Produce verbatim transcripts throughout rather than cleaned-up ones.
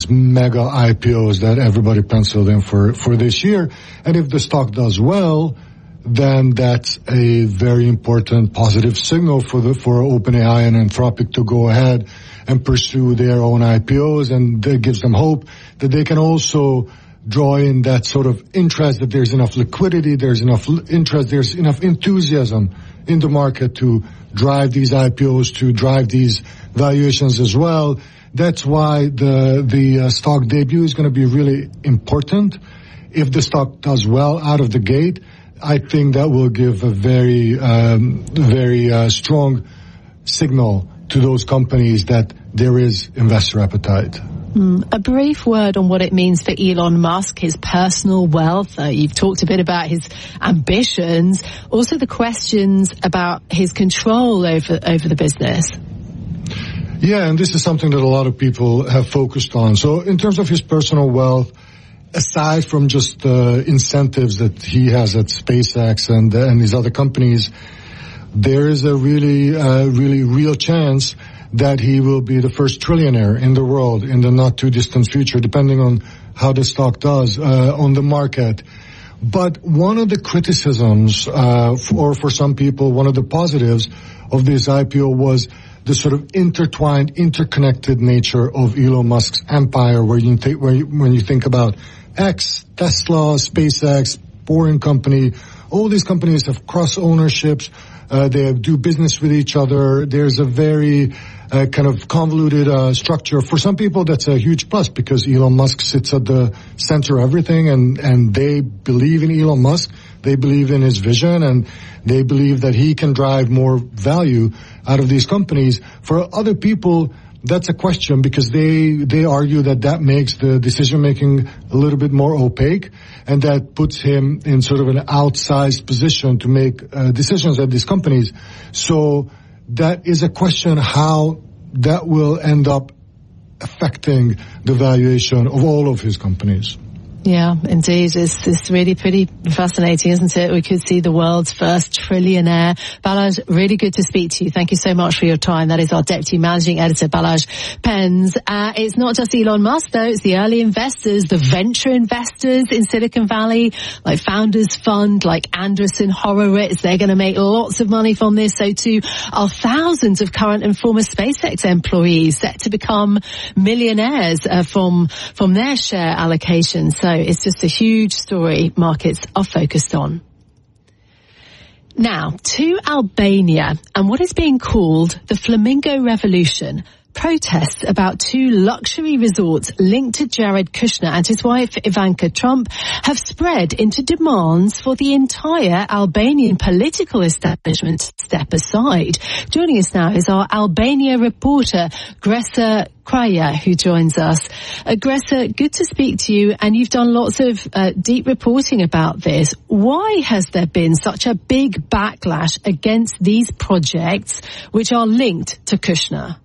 mega I P Os that everybody penciled in for, for this year. And if the stock does well, then that's a very important positive signal for the, for OpenAI and Anthropic to go ahead and pursue their own I P Os. And that gives them hope that they can also draw in that sort of interest, that there's enough liquidity, there's enough interest, there's enough enthusiasm in the market to drive these I P Os, to drive these valuations as well. That's why the the uh, stock debut is going to be really important. If the stock does well out of the gate, I think that will give a very, um, very uh, strong signal to those companies that there is investor appetite. Mm. A brief word on what it means for Elon Musk, his personal wealth. Uh, you've talked a bit about his ambitions, also the questions about his control over over the business. Yeah, and this is something that a lot of people have focused on. So in terms of his personal wealth, aside from just the uh, incentives that he has at SpaceX and, uh, and his other companies, there is a really, uh, really real chance that he will be the first trillionaire in the world in the not too distant future, depending on how the stock does uh, on the market. But one of the criticisms, uh, or for some people, one of the positives of this I P O was the sort of intertwined, interconnected nature of Elon Musk's empire, where you think, where you, when you think about X, Tesla, SpaceX, Boring Company, all these companies have cross ownerships. Uh, they do business with each other. There's a very uh, kind of convoluted uh, structure. For some people, that's a huge plus because Elon Musk sits at the center of everything, and, and they believe in Elon Musk. They believe in his vision, and they believe that he can drive more value out of these companies. For other people, that's a question because they, they argue that that makes the decision-making a little bit more opaque, and that puts him in sort of an outsized position to make uh, decisions at these companies. So that is a question how that will end up affecting the valuation of all of his companies. Yeah, indeed. It's, it's really pretty fascinating, isn't it? We could see the world's first trillionaire. Balazs, really good to speak to you. Thank you so much for your time. That is our Deputy Managing Editor, Balazs Pens. Uh, it's not just Elon Musk, though. It's the early investors, the venture investors in Silicon Valley, like Founders Fund, like Andreessen Horowitz. They're going to make lots of money from this. So too are thousands of current and former SpaceX employees set to become millionaires uh, from, from their share allocation. So it's just a huge story markets are focused on. Now, to Albania and what is being called the Flamingo Revolution. Protests about two luxury resorts linked to Jared Kushner and his wife Ivanka Trump have spread into demands for the entire Albanian political establishment to step aside. Joining us now is our Albania reporter, Gresa Kraja, who joins us. Uh, Gresa, good to speak to you, and you've done lots of uh, deep reporting about this. Why has there been such a big backlash against these projects which are linked to Kushner?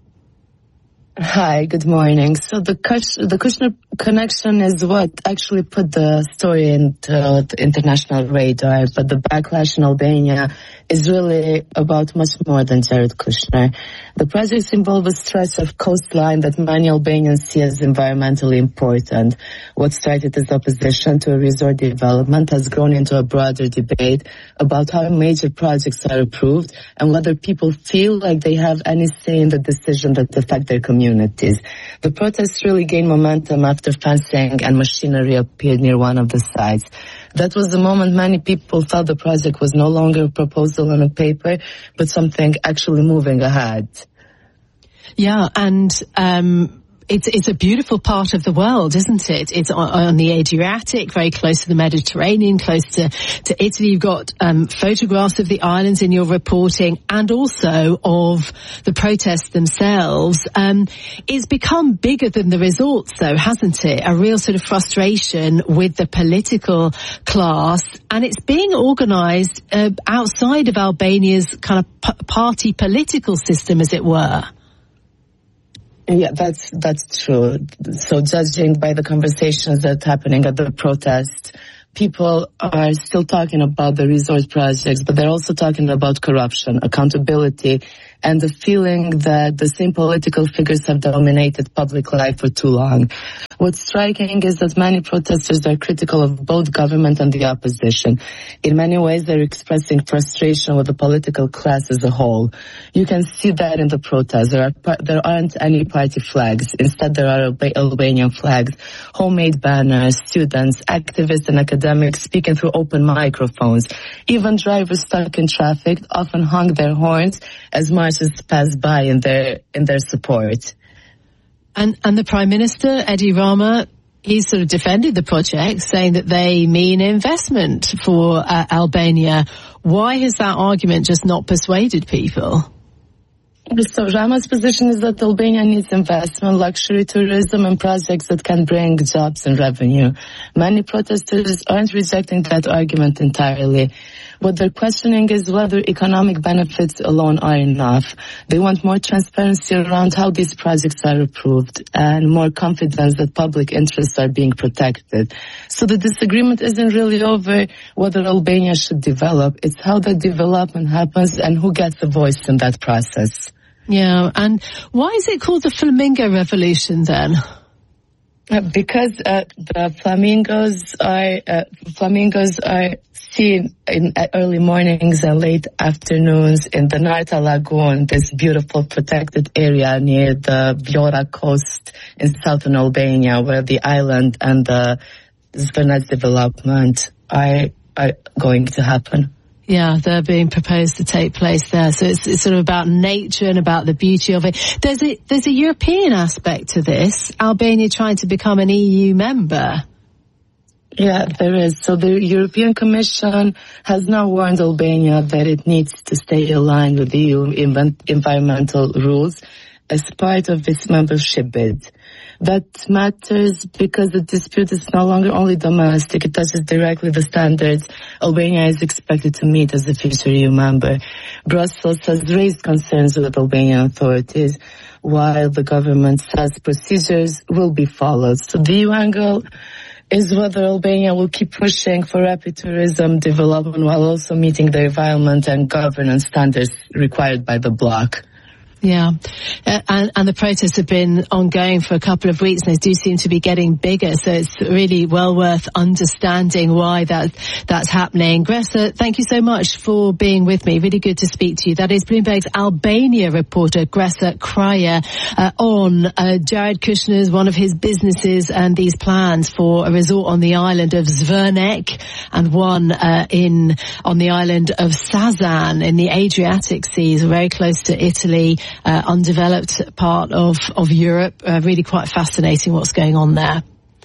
Hi, good morning. So the Kush, the Kushner connection is what actually put the story into the international radar, but the backlash in Albania is really about much more than Jared Kushner. The projects involve a stretch of coastline that many Albanians see as environmentally important. What started as opposition to a resort development has grown into a broader debate about how major projects are approved and whether people feel like they have any say in the decision that affect their communities. The protests really gained momentum after fencing and machinery appeared near one of the sites. That was the moment many people felt the project was no longer a proposal on a paper, but something actually moving ahead. Yeah, and um It's it's a beautiful part of the world, isn't it? It's on, on the Adriatic, very close to the Mediterranean, close to, to Italy. You've got um, photographs of the islands in your reporting and also of the protests themselves. Um, it's become bigger than the resorts, though, hasn't it? A real sort of frustration with the political class, and it's being organised uh, outside of Albania's kind of p- party political system, as it were. Yeah, that's that's true. So judging by the conversations that are happening at the protest, people are still talking about the resort projects, but they're also talking about corruption, accountability, and the feeling that the same political figures have dominated public life for too long. What's striking is that many protesters are critical of both government and the opposition. In many ways, they're expressing frustration with the political class as a whole. You can see that in the protests. There, are, there aren't any party flags. Instead, there are Albanian flags, homemade banners, students, activists and academics speaking through open microphones. Even drivers stuck in traffic often hung their horns as marchers passed by in their, in their support. And, and the Prime Minister, Edi Rama, he sort of defended the project, saying that they mean investment for uh, Albania. Why has that argument just not persuaded people? So Rama's position is that Albania needs investment, luxury tourism and projects that can bring jobs and revenue. Many protesters aren't rejecting that argument entirely. What they're questioning is whether economic benefits alone are enough. They want more transparency around how these projects are approved and more confidence that public interests are being protected. So the disagreement isn't really over whether Albania should develop. It's how that development happens and who gets a voice in that process. Yeah, and why is it called the Flamingo Revolution then? Uh, because uh, the flamingos are uh, flamingos are seen in uh, early mornings and late afternoons in the Narta Lagoon, this beautiful protected area near the Vlora coast in southern Albania, where the island and the Zvernets development are are going to happen. Yeah, they're being proposed to take place there. So it's, it's sort of about nature and about the beauty of it. There's a, there's a European aspect to this. Albania trying to become an E U member. Yeah, there is. So the European Commission has now warned Albania that it needs to stay aligned with the E U environmental rules as part of its membership bid. That matters because the dispute is no longer only domestic. It touches directly the standards Albania is expected to meet as a future E U member. Brussels has raised concerns with Albanian authorities, while the government says procedures will be followed. So the E U angle is whether Albania will keep pushing for rapid tourism development while also meeting the environment and governance standards required by the bloc. Yeah, uh, and, and the protests have been ongoing for a couple of weeks and they do seem to be getting bigger, so it's really well worth understanding why that that's happening. Greta, thank you so much for being with me. Really good to speak to you. That is Bloomberg's Albania reporter, Greta Kraja, uh, on uh, Jared Kushner's, one of his businesses and these plans for a resort on the island of Zvernek and one uh, in on the island of Sazan in the Adriatic Seas, very close to Italy. Uh, undeveloped part of, of Europe. Uh, really quite fascinating what's going on there.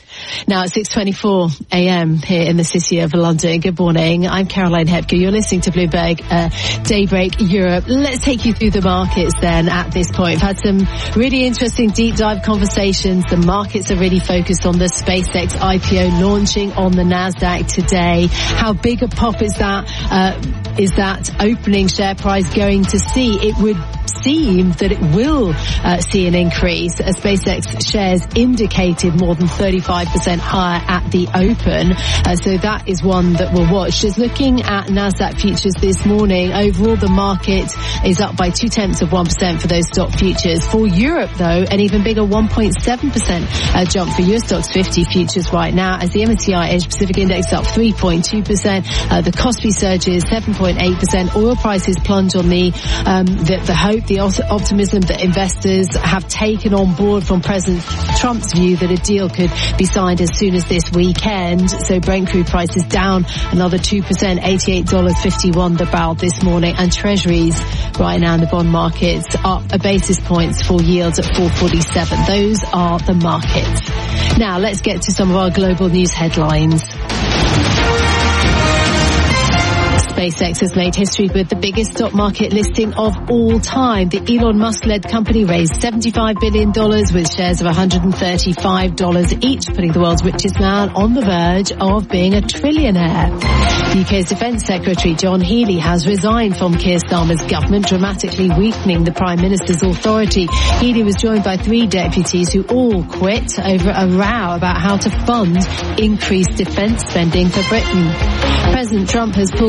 Now it's six twenty-four a.m. here in the city of London. Good morning. I'm Caroline Hepker. You're listening to Bloomberg uh, Daybreak Europe. Let's take you through the markets then at this point. We've had some really interesting deep dive conversations. The markets are really focused on the SpaceX I P O launching on the NASDAQ today. How big a pop is that, uh, is that opening share price going to see? It would seem that it will uh, see an increase as SpaceX shares indicated more than thirty-five percent higher at the open. Uh, so that is one that we'll watch. Just looking at NASDAQ futures this morning, overall the market is up by two tenths of one percent for those stock futures. For Europe though, an even bigger one point seven percent uh, jump for Euro Stoxx fifty futures right now as the M S C I Asia Pacific Index up three point two percent. Uh, the Kospi surges seven point eight percent. Oil prices plunge on the, um, the, the hope, the optimism that investors have taken on board from President Trump's view that a deal could be signed as soon as this weekend. So Brent crude prices down another two percent, eighty-eight dollars and fifty-one cents the barrel this morning. And treasuries right now in the bond markets up a basis points for yields at four forty-seven. Those are the markets. Now let's get to some of our global news headlines. SpaceX has made history with the biggest stock market listing of all time. The Elon Musk-led company raised seventy-five billion dollars with shares of one hundred thirty-five dollars each, putting the world's richest man on the verge of being a trillionaire. The U K's Defence Secretary John Healey has resigned from Keir Starmer's government, dramatically weakening the Prime Minister's authority. Healey was joined by three deputies who all quit over a row about how to fund increased defence spending for Britain. President Trump has pulled back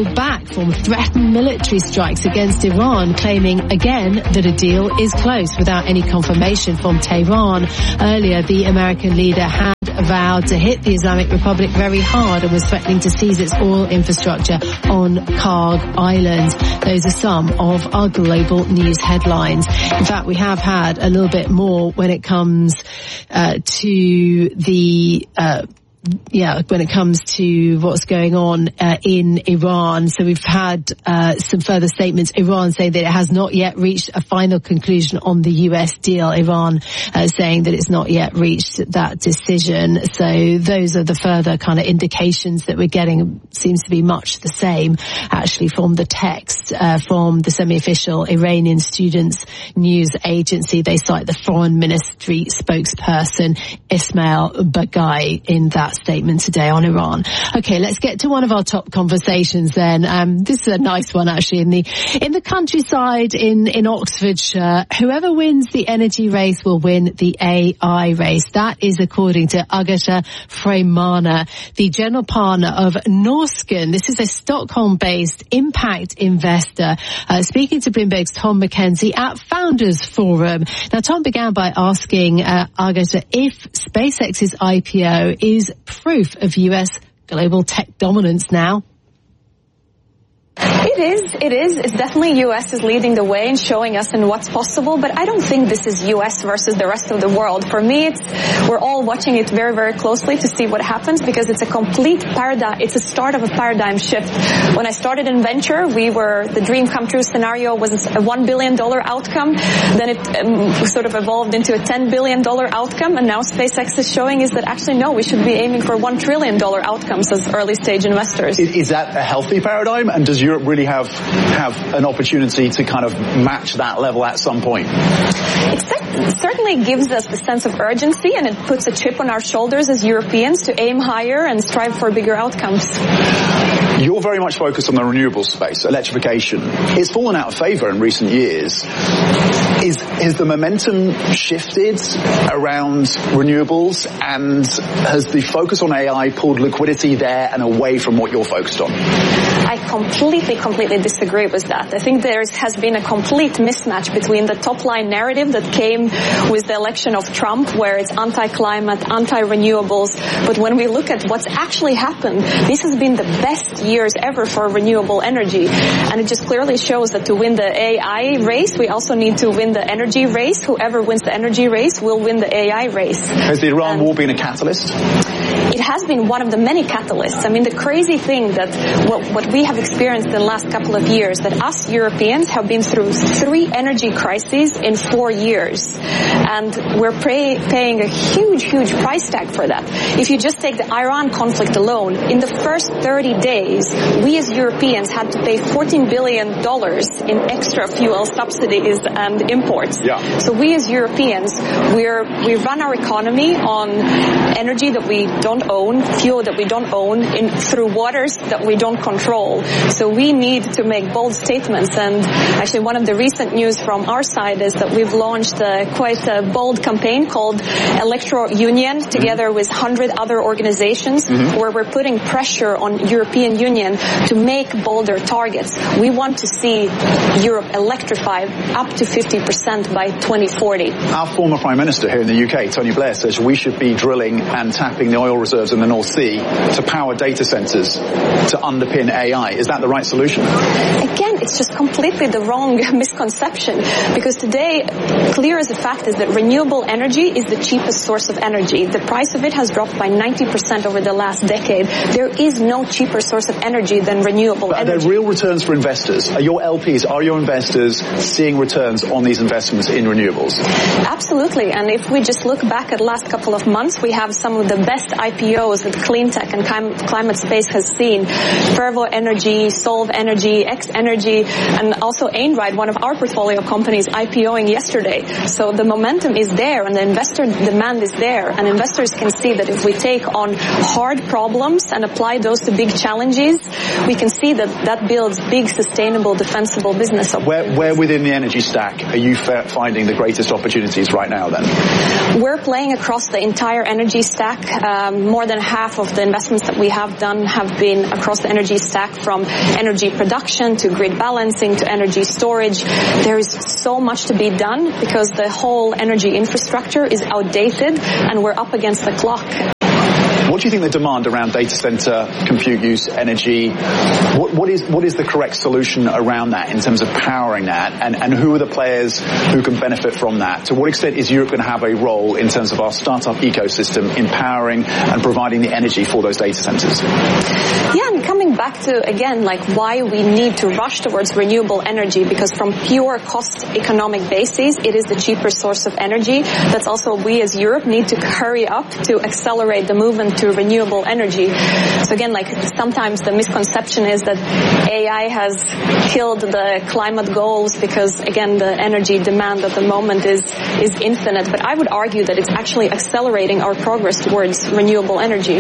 platform threatened military strikes against Iran, claiming again that a deal is close without any confirmation from Tehran. Earlier, the American leader had vowed to hit the Islamic Republic very hard and was threatening to seize its oil infrastructure on Karg Island. Those are some of our global news headlines. In fact, we have had a little bit more when it comes uh, to the uh Yeah, when it comes to what's going on uh, in Iran. So we've had uh, some further statements. Iran saying that it has not yet reached a final conclusion on the U S deal. Iran uh, saying that it's not yet reached that decision. So those are the further kind of indications that we're getting. Seems to be much the same, actually, from the text uh, from the semi-official Iranian Students News Agency. They cite the Foreign Ministry spokesperson Ismail Baghai in that statement today on Iran. Okay, let's get to one of our top conversations then. Um, this is a nice one, actually. In the in the countryside in, in Oxfordshire, whoever wins the energy race will win the A I race. That is according to Agata Freymana, the general partner of Norsken. This is a Stockholm-based impact investor, uh, speaking to Bloomberg's Tom McKenzie at Founders Forum. Now, Tom began by asking uh, Agata if SpaceX's I P O is proof of U S global tech dominance now. It is, it is. It's definitely U S is leading the way and showing us in what's possible, but I don't think this is U S versus the rest of the world. For me, it's, we're all watching it very, very closely to see what happens because it's a complete paradigm, it's a start of a paradigm shift. When I started in venture, we were, the dream come true scenario was a one billion dollars outcome, then it um, sort of evolved into a ten billion dollars outcome, and now SpaceX is showing is that actually no, we should be aiming for one trillion dollars outcomes as early stage investors. Is, is that a healthy paradigm, and does Europe really have have an opportunity to kind of match that level at some point? It certainly gives us the sense of urgency, and it puts a chip on our shoulders as Europeans to aim higher and strive for bigger outcomes. You're very much focused on the renewables space, electrification. It's fallen out of favor in recent years. Is, is the momentum shifted around renewables, and has the focus on A I pulled liquidity there and away from what you're focused on? I completely, completely disagree with that. I think there has been a complete mismatch between the top-line narrative that came with the election of Trump, where it's anti-climate, anti-renewables, but when we look at what's actually happened, this has been the best years ever for renewable energy, and it just clearly shows that to win the A I race, we also need to win the energy race. Whoever wins the energy race will win the A I race. Has the Iran and war been a catalyst? It has been one of the many catalysts. I mean, the crazy thing that what, what we have experienced in the last couple of years, that us Europeans have been through three energy crises in four years. And we're pay, paying a huge, huge price tag for that. If you just take the Iran conflict alone, in the first thirty days, we as Europeans had to pay fourteen billion dollars in extra fuel subsidies and imports. Yeah. So we as Europeans, we're, we run our economy on energy that we don't own, fuel that we don't own, in, through waters that we don't control. So we need to make bold statements. And actually one of the recent news from our side is that we've launched a, quite a bold campaign called Electro Union, together with one hundred other organizations, mm-hmm. where we're putting pressure on European Union to make bolder targets. We want to see Europe electrify up to fifty percent by twenty forty. Our former Prime Minister here in the U K, Tony Blair, says we should be drilling and tapping the oil reserves in the North Sea to power data centers to underpin A I. Is that the right solution? Again, it's just completely the wrong misconception, because today, clear as a fact is that renewable energy is the cheapest source of energy. The price of it has dropped by ninety percent over the last decade. There is no cheaper source of energy than renewable but energy. Are there real returns for investors? Are your L Ps, are your investors seeing returns on these investments in renewables? Absolutely. And if we just look back at the last couple of months, we have some of the best I P Os that clean tech and climate space has seen. Fervo Energy, Solve Energy, X Energy, and also Einride, one of our portfolio companies, IPOing yesterday. So the momentum is there and the investor demand is there, and investors can see that if we take on hard problems and apply those to big challenges, we can see that that builds big, sustainable, defensible business opportunities. Where, where within the energy stack are you finding the greatest opportunities right now then? We're playing across the entire energy stack. Um, more than half of the investments that we have done have been across the energy stack. stack, from energy production to grid balancing to energy storage. There is so much to be done because the whole energy infrastructure is outdated and we're up against the clock. What do you think the demand around data center compute use, energy, what, what is what is the correct solution around that in terms of powering that, and, and who are the players who can benefit from that? To what extent is Europe going to have a role in terms of our startup ecosystem in powering and providing the energy for those data centers? Yeah, and coming back to, again, like why we need to rush towards renewable energy, because from pure cost economic basis, it is the cheaper source of energy. That's also we as Europe need to hurry up to accelerate the movement to renewable energy. So again, like sometimes the misconception is that A I has killed the climate goals because, again, the energy demand at the moment is is infinite. But I would argue that it's actually accelerating our progress towards renewable energy.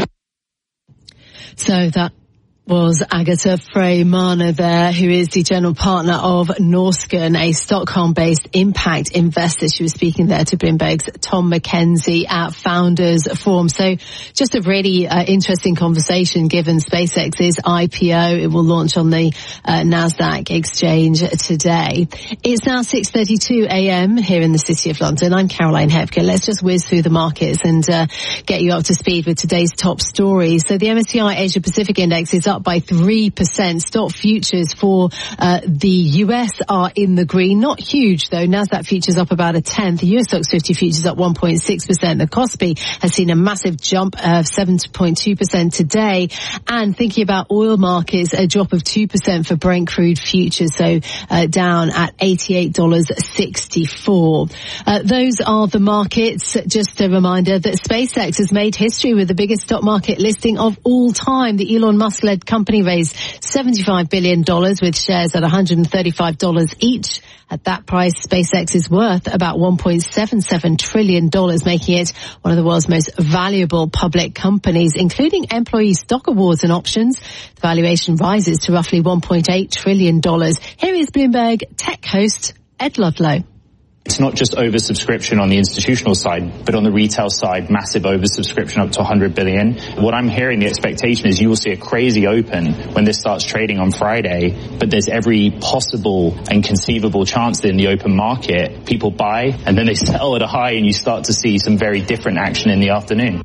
So that was Agatha Freymana there, who is the general partner of Norsken, a Stockholm-based impact investor. She was speaking there to Bloomberg's Tom McKenzie at Founders Forum. So just a really uh, interesting conversation given SpaceX's I P O. It will launch on the uh, NASDAQ exchange today. It's now six thirty-two a.m. here in the City of London. I'm Caroline Hepker. Let's just whiz through the markets and uh, get you up to speed with today's top stories. So the M S C I Asia Pacific Index is up by three percent. Stock futures for uh, the U S are in the green. Not huge, though. NASDAQ futures up about a tenth. The U S Stocks fifty futures up one point six percent. The Kospi has seen a massive jump of seven point two percent today. And thinking about oil markets, a drop of two percent for Brent crude futures, so uh, down at eighty-eight dollars and sixty-four cents. Uh, those are the markets. Just a reminder that SpaceX has made history with the biggest stock market listing of all time. The Elon Musk-led company raised seventy-five billion dollars with shares at one hundred thirty-five dollars each. At that price, SpaceX is worth about one point seven seven trillion dollars, making it one of the world's most valuable public companies, including employee stock awards and options. The valuation rises to roughly one point eight trillion dollars. Here is Bloomberg tech host Ed Ludlow. It's not just oversubscription on the institutional side, but on the retail side, massive oversubscription up to one hundred billion. What I'm hearing, the expectation is you will see a crazy open when this starts trading on Friday, but there's every possible and conceivable chance that in the open market, people buy and then they sell at a high and you start to see some very different action in the afternoon.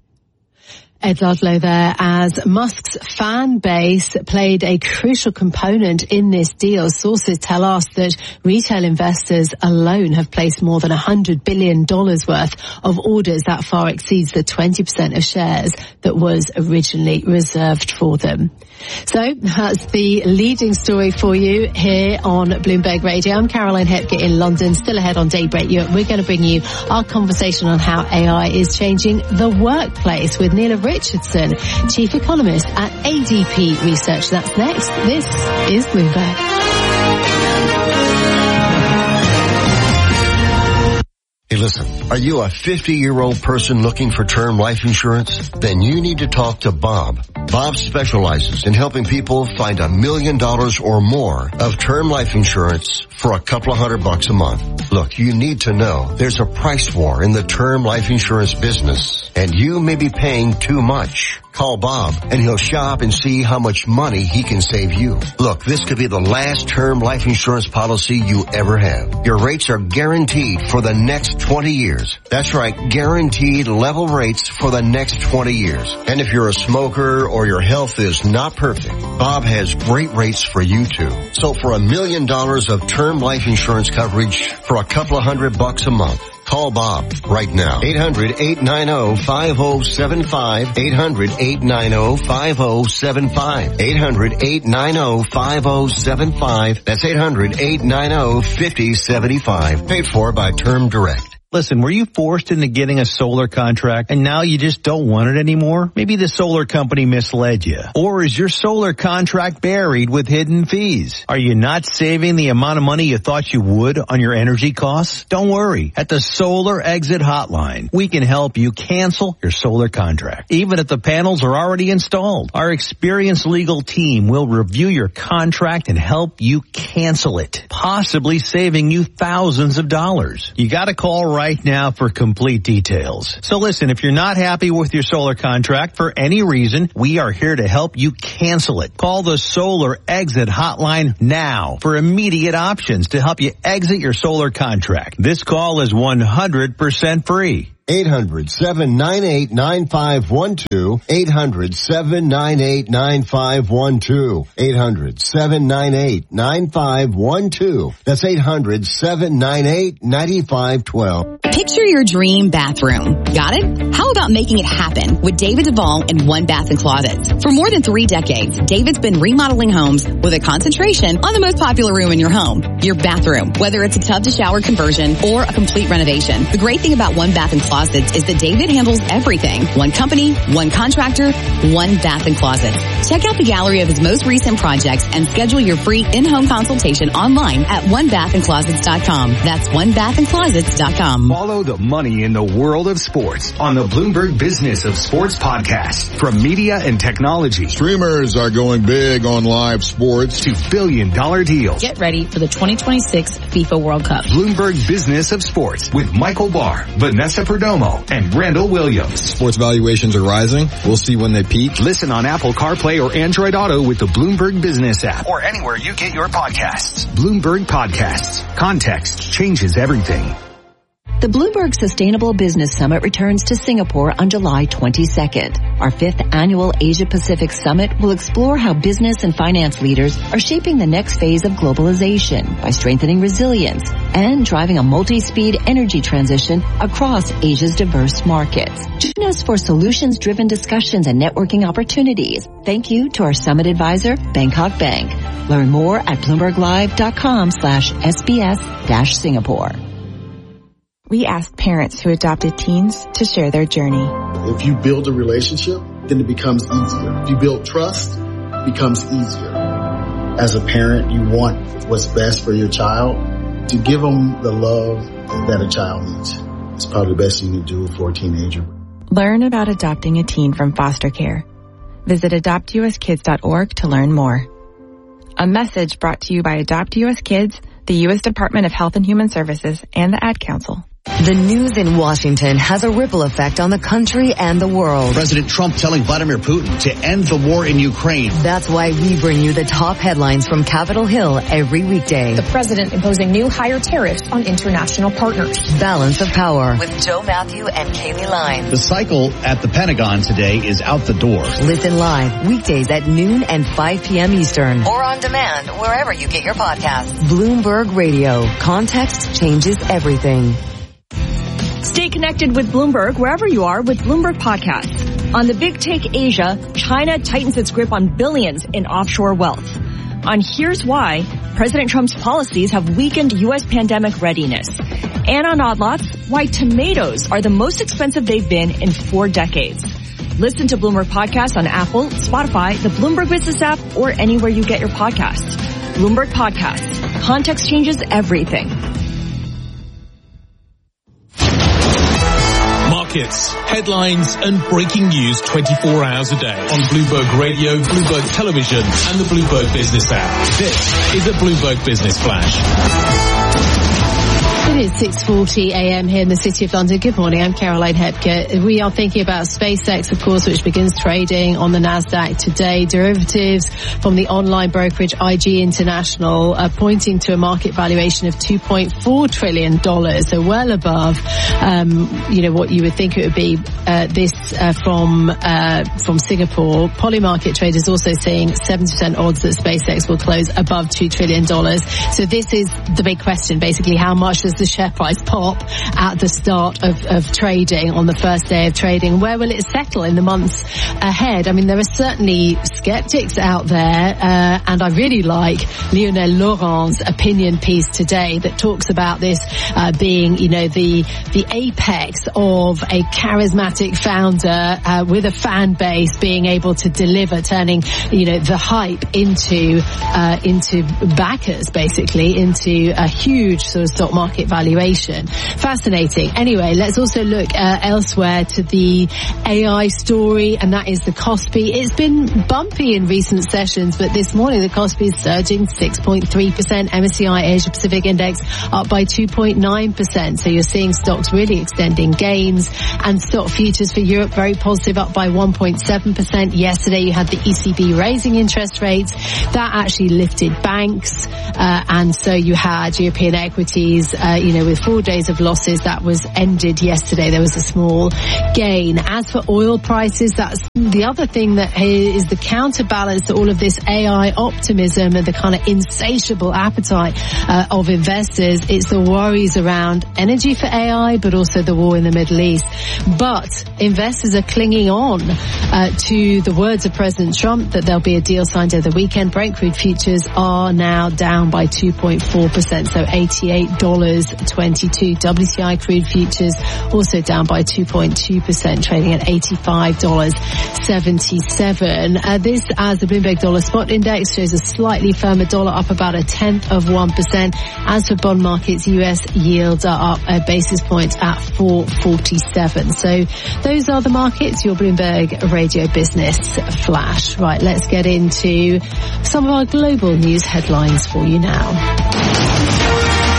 Ed Ludlow there, as Musk's fan base played a crucial component in this deal. Sources tell us that retail investors alone have placed more than one hundred billion dollars worth of orders. That far exceeds the twenty percent of shares that was originally reserved for them. So that's the leading story for you here on Bloomberg Radio. I'm Caroline Hepker in London. Still ahead on Daybreak Europe, we're going to bring you our conversation on how A I is changing the workplace with Neela Richardson, Chief Economist at A D P Research. That's next. This is Bloomberg. Hey, listen, are you a fifty-year-old person looking for term life insurance? Then you need to talk to Bob. Bob specializes in helping people find a million dollars or more of term life insurance for a couple of hundred bucks a month. Look, you need to know there's a price war in the term life insurance business, and you may be paying too much. Call Bob, and he'll shop and see how much money he can save you. Look, this could be the last term life insurance policy you ever have. Your rates are guaranteed for the next twenty years. That's right, guaranteed level rates for the next twenty years. And if you're a smoker or your health is not perfect, Bob has great rates for you too. So for a million dollars of term life insurance coverage for a couple of hundred bucks a month, call Bob right now. eight hundred, eight nine zero, five zero seven five. eight hundred, eight nine zero, five zero seven five. eight hundred, eight nine zero, five zero seven five. That's eight hundred, eight nine zero, five zero seven five. Paid for by Term Direct. Listen, were you forced into getting a solar contract and now you just don't want it anymore? Maybe the solar company misled you. Or is your solar contract buried with hidden fees? Are you not saving the amount of money you thought you would on your energy costs? Don't worry. At the Solar Exit Hotline, we can help you cancel your solar contract, even if the panels are already installed. Our experienced legal team will review your contract and help you cancel it, possibly saving you thousands of dollars. You gotta call right right now for complete details. So listen, if you're not happy with your solar contract for any reason, we are here to help you cancel it. Call the Solar Exit Hotline now for immediate options to help you exit your solar contract. This call is one hundred percent free. eight hundred, seven nine eight, nine five one two. eight hundred, seven nine eight, nine five one two. eight hundred, seven nine eight, nine five one two. That's eight hundred, seven nine eight, nine five one two. Picture your dream bathroom. Got it? How about making it happen with David Duvall and One Bath and Closets? For more than three decades, David's been remodeling homes with a concentration on the most popular room in your home, your bathroom. Whether it's a tub to shower conversion or a complete renovation, the great thing about One Bath and Closets is that David handles everything. One company, one contractor, One Bath and Closets. Check out the gallery of his most recent projects and schedule your free in-home consultation online at one bath and closets dot com. That's one bath and closets dot com. Follow the money in the world of sports on the Bloomberg Business of Sports podcast. From media and technology, streamers are going big on live sports, to billion dollar deals. Get ready for the twenty twenty-six FIFA World Cup. Bloomberg Business of Sports with Michael Barr, Vanessa Perdomo, and Randall Williams. Sports valuations are rising. We'll see when they peak. Listen on Apple CarPlay or Android Auto with the Bloomberg Business app or anywhere you get your podcasts. Bloomberg Podcasts. Context changes everything. The Bloomberg Sustainable Business Summit returns to Singapore on July twenty-second. Our fifth annual Asia-Pacific Summit will explore how business and finance leaders are shaping the next phase of globalization by strengthening resilience and driving a multi-speed energy transition across Asia's diverse markets. Join us for solutions-driven discussions and networking opportunities. Thank you to our summit advisor, Bangkok Bank. Learn more at bloomberglive.com slash SBS dash Singapore. We asked parents who adopted teens to share their journey. If you build a relationship, then it becomes easier. If you build trust, it becomes easier. As a parent, you want what's best for your child. To give them the love that a child needs. It's probably the best you can do for a teenager. Learn about adopting a teen from foster care. Visit adopt u s kids dot org to learn more. A message brought to you by Adopt U S Kids, the U S Department of Health and Human Services, and the Ad Council. The news in Washington has a ripple effect on the country and the world. President Trump telling Vladimir Putin to end the war in Ukraine. That's why we bring you the top headlines from Capitol Hill every weekday. The president imposing new higher tariffs on international partners. Balance of Power with Joe Matthew and Kaylee Line. The cycle at the Pentagon today is out the door. Listen live weekdays at noon and five p.m. Eastern. Or on demand wherever you get your podcasts. Bloomberg Radio. Context changes everything. Stay connected with Bloomberg wherever you are with Bloomberg Podcasts. On the Big Take Asia, China tightens its grip on billions in offshore wealth. On Here's Why, President Trump's policies have weakened U S pandemic readiness. And on Odd Lots, why tomatoes are the most expensive they've been in four decades. Listen to Bloomberg Podcasts on Apple, Spotify, the Bloomberg Business app, or anywhere you get your podcasts. Bloomberg Podcasts. Context changes everything. Markets, headlines, and breaking news twenty-four hours a day on Bloomberg Radio, Bloomberg Television, and the Bloomberg Business app. This is a Bloomberg Business Flash. It is six forty a.m. here in the City of London. Good morning, I'm Caroline Hepke. We are thinking about SpaceX, of course, which begins trading on the NASDAQ today. Derivatives from the online brokerage I G International are pointing to a market valuation of two point four trillion dollars, so well above, um, you know, what you would think it would be. Uh, this uh, from uh, from Singapore. Polymarket traders also saying seventy percent odds that SpaceX will close above two trillion dollars. So this is the big question, basically, how much does the share price pop at the start of, of trading on the first day of trading? Where will it settle in the months ahead? I mean, there are certainly skeptics out there, uh, and I really like Lionel Laurent's opinion piece today that talks about this uh, being, you know, the the apex of a charismatic founder uh, with a fan base being able to deliver, turning, you know, the hype into uh, into backers, basically, into a huge sort of stock market valuation. Fascinating. Anyway, let's also look uh, elsewhere to the A I story, and that is the Kospi. It's been bumpy in recent sessions, but this morning the Kospi is surging six point three percent. M S C I Asia Pacific Index up by two point nine percent. So you're seeing stocks really extending gains, and stock futures for Europe very positive, up by one point seven percent. Yesterday you had the E C B raising interest rates. That actually lifted banks, uh, and so you had European equities, uh, you know, with four days of losses. That was ended yesterday. There was a small gain. As for oil prices, that's the other thing that is the counterbalance to all of this A I optimism and the kind of insatiable appetite uh, of investors. It's the worries around energy for A I, but also the war in the Middle East. But investors are clinging on uh, to the words of President Trump that there'll be a deal signed over the weekend. Brent crude futures are now down by two point four percent, so eighty-eight dollars and twenty-two cents. W T I crude futures also down by two point two percent, trading at eighty-five dollars and seventy-seven cents. Uh, this, as the Bloomberg Dollar Spot Index, shows a slightly firmer dollar, up about a tenth of one percent. As for bond markets, U S yields are up a basis point at four forty-seven. So those are the markets, your Bloomberg Radio Business Flash. Right, let's get into some of our global news headlines for you now.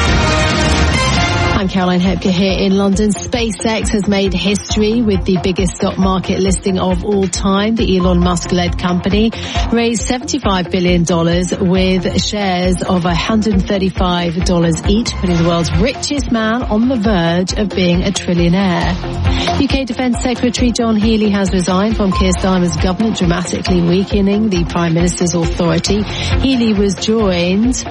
I'm Caroline Hepker here in London. SpaceX has made history with the biggest stock market listing of all time. The Elon Musk-led company raised seventy-five billion dollars with shares of one hundred thirty-five dollars each, putting the world's richest man on the verge of being a trillionaire. U K Defence Secretary John Healey has resigned from Keir Starmer's government, dramatically weakening the Prime Minister's authority. Healey was joined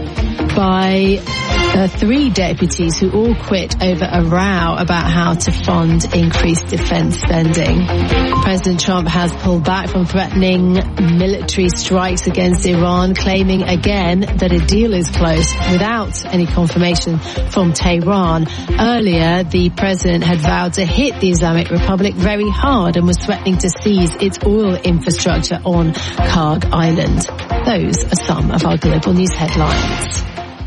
by uh, three deputies who all quit over a row about how to fund increased defense spending. President Trump has pulled back from threatening military strikes against Iran, claiming again that a deal is close without any confirmation from Tehran. Earlier, the president had vowed to hit the Islamic Republic very hard and was threatening to seize its oil infrastructure on Karg Island. Those are some of our global news headlines.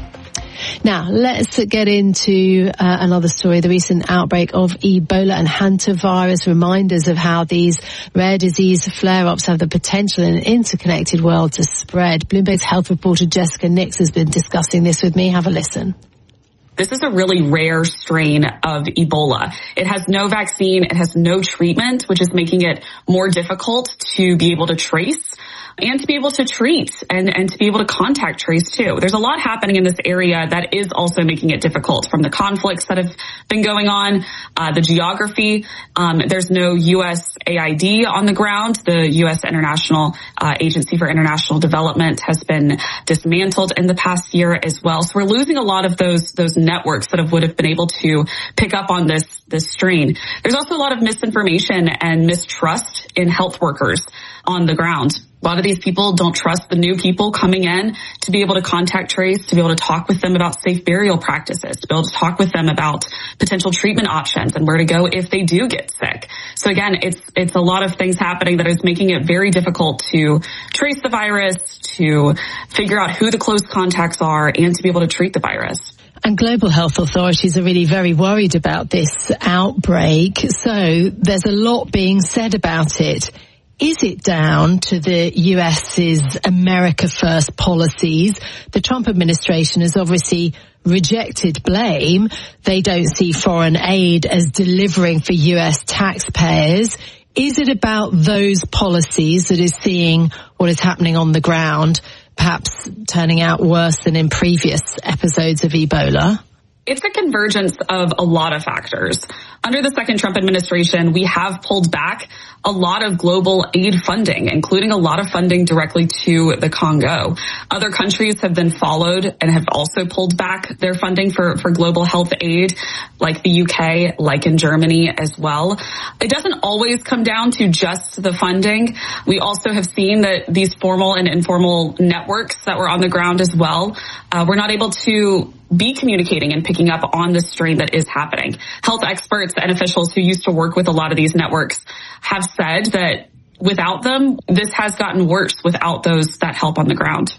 Now, let's get into uh, another story. The recent outbreak of Ebola and hantavirus remind us of how these rare disease flare-ups have the potential in an interconnected world to spread. Bloomberg's health reporter Jessica Nix has been discussing this with me. Have a listen. This is a really rare strain of Ebola. It has no vaccine. It has no treatment, which is making it more difficult to be able to trace and to be able to treat and, and to be able to contact trace too. There's a lot happening in this area that is also making it difficult, from the conflicts that have been going on, uh, the geography. Um, there's no U S A I D on the ground. The U S International uh, Agency for International Development has been dismantled in the past year as well. So we're losing a lot of those those networks that have, would have been able to pick up on this this strain. There's also a lot of misinformation and mistrust in health workers on the ground. A lot of these people don't trust the new people coming in to be able to contact trace, to be able to talk with them about safe burial practices, to be able to talk with them about potential treatment options and where to go if they do get sick. So again, it's it's a lot of things happening that is making it very difficult to trace the virus, to figure out who the close contacts are, and to be able to treat the virus. And global health authorities are really very worried about this outbreak. So there's a lot being said about it. Is it down to the U S's America First policies? The Trump administration has obviously rejected blame. They don't see foreign aid as delivering for U S taxpayers. Is it about those policies that is seeing what is happening on the ground, perhaps turning out worse than in previous episodes of Ebola? It's a convergence of a lot of factors. Under the second Trump administration, we have pulled back a lot of global aid funding, including a lot of funding directly to the Congo. Other countries have then followed and have also pulled back their funding for, for global health aid, like the U K, like in Germany as well. It doesn't always come down to just the funding. We also have seen that these formal and informal networks that were on the ground as well, uh, were not able to be communicating and picking up on the strain that is happening. Health experts and officials who used to work with a lot of these networks have said that without them, this has gotten worse without those that help on the ground.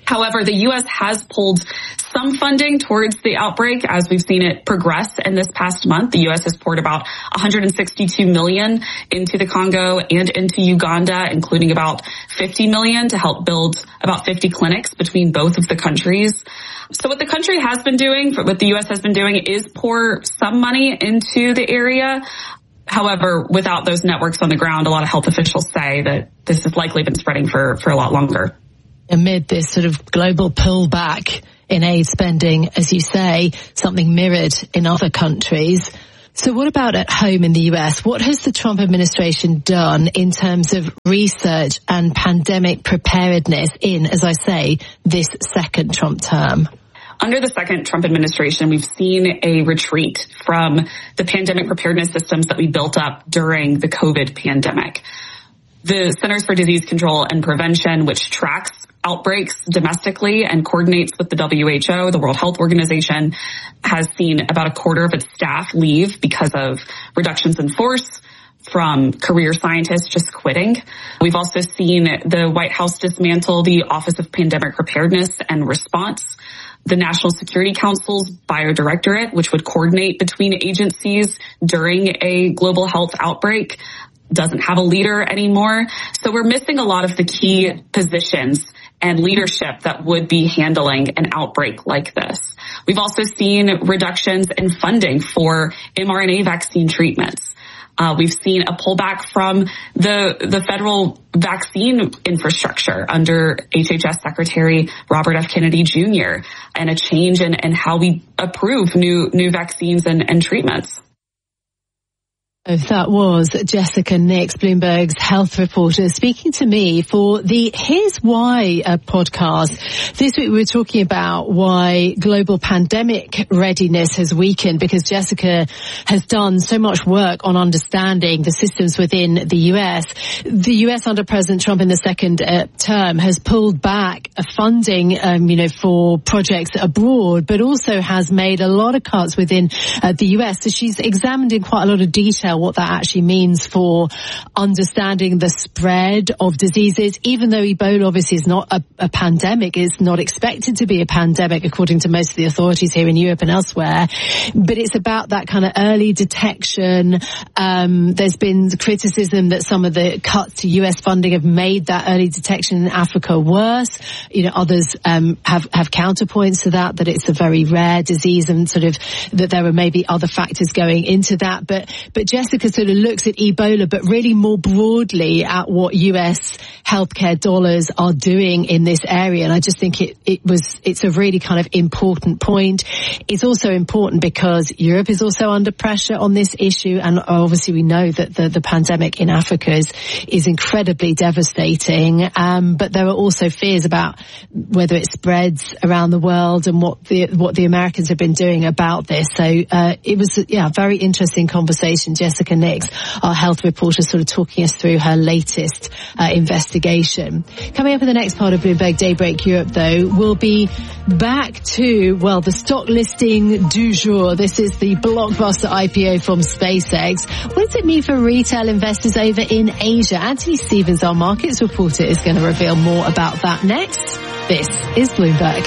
However, the U S has pulled some funding towards the outbreak as we've seen it progress in this past month. The U S has poured about one hundred sixty-two million dollars into the Congo and into Uganda, including about fifty million dollars to help build about fifty clinics between both of the countries. So what the country has been doing, what the U S has been doing, is pour some money into the area. However, without those networks on the ground, a lot of health officials say that this has likely been spreading for, for a lot longer. Amid this sort of global pullback in aid spending, as you say, something mirrored in other countries. So what about at home in the U S? What has the Trump administration done in terms of research and pandemic preparedness in, as I say, this second Trump term? Under the second Trump administration, we've seen a retreat from the pandemic preparedness systems that we built up during the COVID pandemic. The Centers for Disease Control and Prevention, which tracks outbreaks domestically and coordinates with the W H O, the World Health Organization, has seen about a quarter of its staff leave because of reductions in force from career scientists just quitting. We've also seen the White House dismantle the Office of Pandemic Preparedness and Response. The National Security Council's Biodirectorate, which would coordinate between agencies during a global health outbreak, doesn't have a leader anymore. So we're missing a lot of the key positions and leadership that would be handling an outbreak like this. We've also seen reductions in funding for mRNA vaccine treatments. Uh, we've seen a pullback from the the federal vaccine infrastructure under H H S Secretary Robert F. Kennedy Junior and a change in, in how we approve new new vaccines and, and treatments. That was Jessica Nix, Bloomberg's health reporter, speaking to me for the Here's Why uh, podcast. This week we were talking about why global pandemic readiness has weakened, because Jessica has done so much work on understanding the systems within the U S. The U S under President Trump in the second uh, term has pulled back funding, um, you know, for projects abroad, but also has made a lot of cuts within uh, the U S. So she's examined in quite a lot of detail what that actually means for understanding the spread of diseases, even though Ebola obviously is not a, a pandemic, is not expected to be a pandemic according to most of the authorities here in Europe and elsewhere. But it's about that kind of early detection. Um, there's been criticism that some of the cuts to U S funding have made that early detection in Africa worse. You know, others um, have, have counterpoints to that, that it's a very rare disease and sort of that there are maybe other factors going into that. But, but Jessica sort of looks at Ebola, but really more broadly at what U S healthcare dollars are doing in this area. And I just think it, it was, it's a really kind of important point. It's also important because Europe is also under pressure on this issue. And obviously we know that the, the pandemic in Africa is, is incredibly devastating. Um, but there are also fears about whether it spreads around the world and what the, what the Americans have been doing about this. So, uh, it was, yeah, a very interesting conversation. Jessica Nix, our health reporter, sort of talking us through her latest uh, investigation. Coming up in the next part of Bloomberg Daybreak Europe, though, we'll be back to, well, the stock listing du jour. This is the blockbuster I P O from SpaceX. What does it mean for retail investors over in Asia? Anthony Stevens, our markets reporter, is going to reveal more about that next. This is Bloomberg.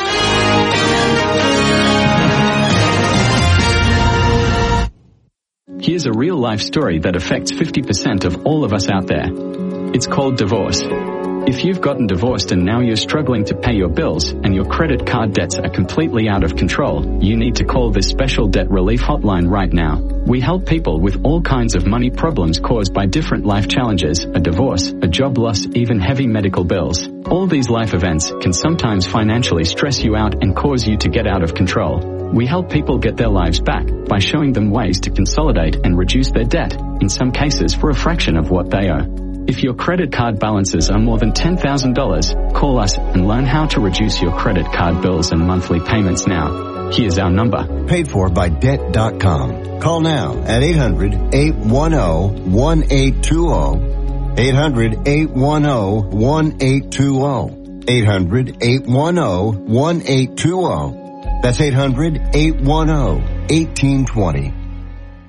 Here's a real-life story that affects fifty percent of all of us out there. It's called divorce. If you've gotten divorced and now you're struggling to pay your bills and your credit card debts are completely out of control, you need to call this special debt relief hotline right now. We help people with all kinds of money problems caused by different life challenges, a divorce, a job loss, even heavy medical bills. All these life events can sometimes financially stress you out and cause you to get out of control. We help people get their lives back by showing them ways to consolidate and reduce their debt, in some cases for a fraction of what they owe. If your credit card balances are more than ten thousand dollars, call us and learn how to reduce your credit card bills and monthly payments now. Here's our number. Paid for by debt dot com. Call now at eight hundred, eight one zero, one eight two zero. eight hundred, eight one zero, one eight two zero. eight hundred, eight one zero, one eight two zero. That's eight hundred, eight one zero, one eight two zero.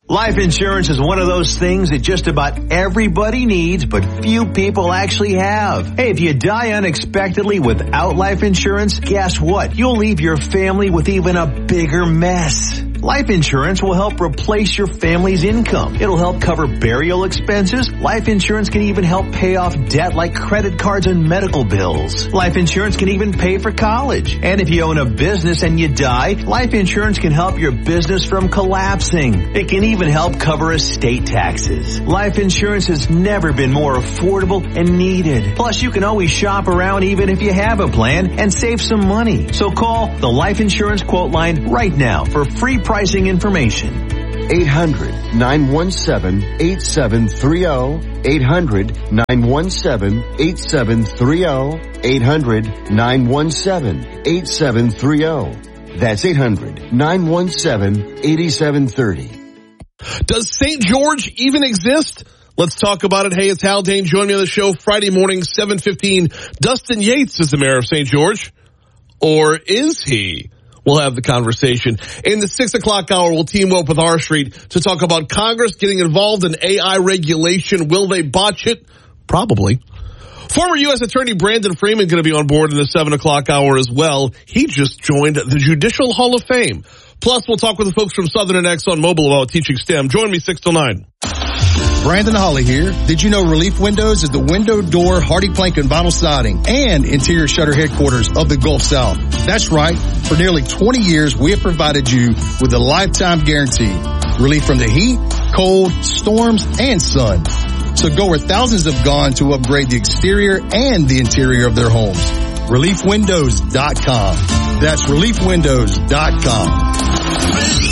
Life insurance is one of those things that just about everybody needs, but few people actually have. Hey, if you die unexpectedly without life insurance, guess what? You'll leave your family with even a bigger mess. Life insurance will help replace your family's income. It'll help cover burial expenses. Life insurance can even help pay off debt like credit cards and medical bills. Life insurance can even pay for college. And if you own a business and you die, life insurance can help your business from collapsing. It can even help cover estate taxes. Life insurance has never been more affordable and needed. Plus, you can always shop around even if you have a plan and save some money. So call the Life Insurance Quote Line right now for free pricing information. eight hundred, nine one seven, eight seven three zero. eight hundred, nine one seven, eight seven three zero. eight hundred, nine one seven, eight seven three zero. That's eight hundred, nine one seven, eight seven three zero. Does Saint George even exist? Let's talk about it. Hey, it's Haldane. Join me on the show Friday morning, seven fifteen. Dustin Yates is the mayor of Saint George. Or is he? We'll have the conversation. In the six o'clock hour, we'll team up with R Street to talk about Congress getting involved in A I regulation. Will they botch it? Probably. Former U S Attorney Brandon Freeman going to be on board in the seven o'clock hour as well. He just joined the Judicial Hall of Fame. Plus, we'll talk with the folks from Southern and Exxon Mobil about teaching STEM. Join me six till nine. Brandon Holly here. Did you know Relief Windows is the window, door, hardy plank, and vinyl siding and interior shutter headquarters of the Gulf South? That's right. For nearly twenty years, we have provided you with a lifetime guarantee. Relief from the heat, cold, storms, and sun. So go where thousands have gone to upgrade the exterior and the interior of their homes. relief windows dot com. That's relief windows dot com.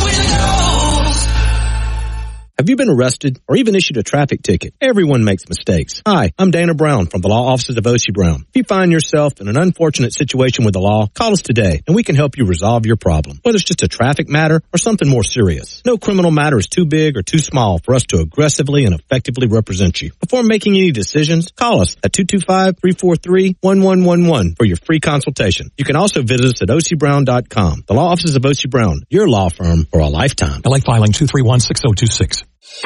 Have you been arrested or even issued a traffic ticket? Everyone makes mistakes. Hi, I'm Dana Brown from the law offices of O C Brown. If you find yourself in an unfortunate situation with the law, call us today and we can help you resolve your problem, whether it's just a traffic matter or something more serious. No criminal matter is too big or too small for us to aggressively and effectively represent you. Before making any decisions, call us at two two five, three four three, one one one one for your free consultation. You can also visit us at O C brown dot com. The law offices of O C Brown, your law firm for a lifetime. L A filing two three one, six zero two six.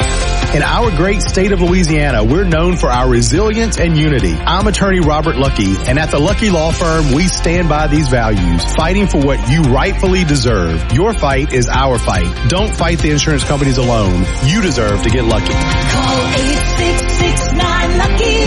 In our great state of Louisiana, we're known for our resilience and unity. I'm attorney Robert Lucky, and at the Lucky Law Firm, we stand by these values, fighting for what you rightfully deserve. Your fight is our fight. Don't fight the insurance companies alone. You deserve to get lucky. Call eight six six nine, lucky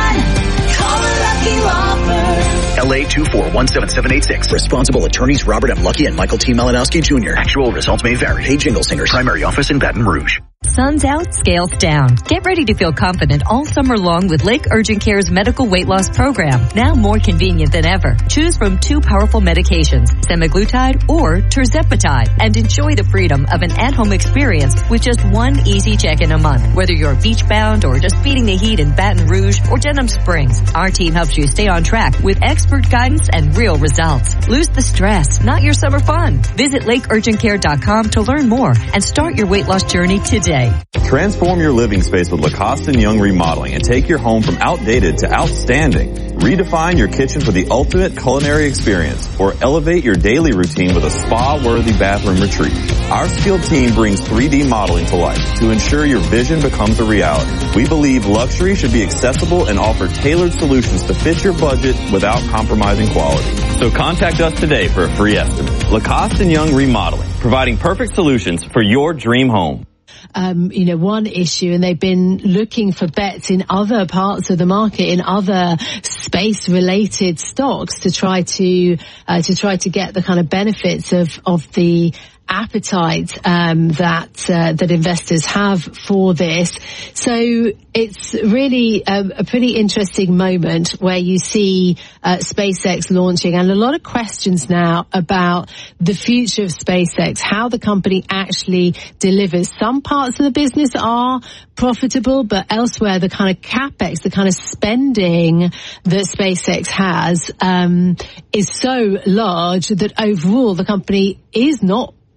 one. Call the Lucky Law Firm. L A two four one seven seven eight six. Responsible attorneys Robert M. Lucky and Michael T. Malinowski Junior Actual results may vary. Hey, Jingle Singers. Primary office in Baton Rouge. Sun's out, scales down. Get ready to feel confident all summer long with Lake Urgent Care's medical weight loss program. Now more convenient than ever. Choose from two powerful medications, semaglutide or tirzepatide, and enjoy the freedom of an at-home experience with just one easy check-in a month. Whether you're beach-bound or just beating the heat in Baton Rouge or Denham Springs, our team helps you stay on track with expert guidance and real results. Lose the stress, not your summer fun. Visit lake urgent care dot com to learn more and start your weight loss journey today. Transform your living space with Lacoste and Young Remodeling and take your home from outdated to outstanding. Redefine your kitchen for the ultimate culinary experience or elevate your daily routine with a spa-worthy bathroom retreat. Our skilled team brings three D modeling to life to ensure your vision becomes a reality. We believe luxury should be accessible and offer tailored solutions to fit your budget without compromising quality. So contact us today for a free estimate. Lacoste and Young Remodeling, providing perfect solutions for your dream home. Um, you know, one issue, and they've been looking for bets in other parts of the market, in other space-related stocks to try to uh, to try to get the kind of benefits of of the appetite um, that uh, that investors have for this. So it's really a, a pretty interesting moment where you see uh, SpaceX launching, and a lot of questions now about the future of SpaceX, how the company actually delivers. Some parts of the business are profitable, but elsewhere the kind of capex, the kind of spending that SpaceX has um, is so large that overall the company is not